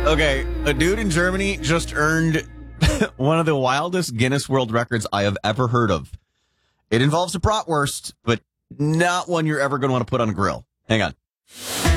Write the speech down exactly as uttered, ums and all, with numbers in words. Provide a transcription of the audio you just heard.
Okay, a dude in Germany just earned one of the wildest Guinness World Records I have ever heard of. It involves a bratwurst, but not one you're ever going to want to put on a grill. Hang on.